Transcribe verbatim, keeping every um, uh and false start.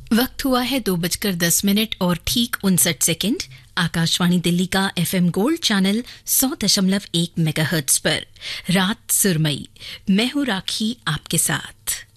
वक्त हुआ है दो बजकर दस मिनट और ठीक उनसठ सेकंड। आकाशवाणी दिल्ली का एफएम गोल्ड चैनल सौ दशमलव एक मेगाहर्ट्ज पर रात सुरमई। मैं हूं राखी आपके साथ।